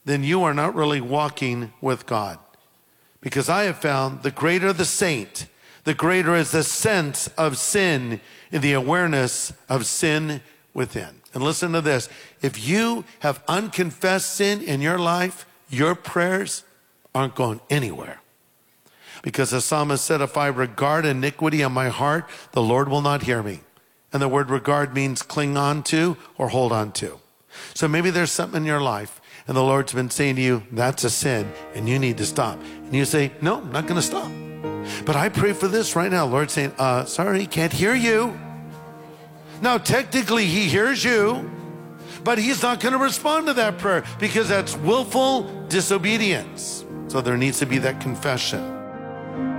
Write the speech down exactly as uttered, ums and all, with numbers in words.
then you are not really walking with God. Because I have found the greater the saint, the greater is the sense of sin and the awareness of sin within. And listen to this. If you have unconfessed sin in your life, your prayers aren't going anywhere. Because the psalmist said, if I regard iniquity in my heart, the Lord will not hear me. And the word regard means cling on to or hold on to. So maybe there's something in your life and the Lord's been saying to you, that's a sin and you need to stop. And you say, no, I'm not going to stop. But I pray for this right now. Lord's saying, uh, sorry, can't hear you. Now, technically he hears you, but he's not going to respond to that prayer because that's willful disobedience. So there needs to be that confession.